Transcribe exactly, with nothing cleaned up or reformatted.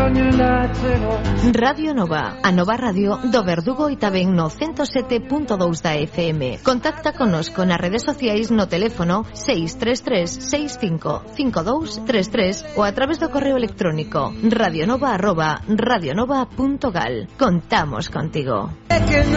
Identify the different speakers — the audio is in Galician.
Speaker 1: Radio Nova, a Nova Radio do Verdugo e tamén no ciento sete punto dous da F M. Contacta connosco nas redes sociais no teléfono seis tres tres seis cinco cinco dous tres tres ou a través do correo electrónico radionova arroba radionova punto gal. Contamos contigo.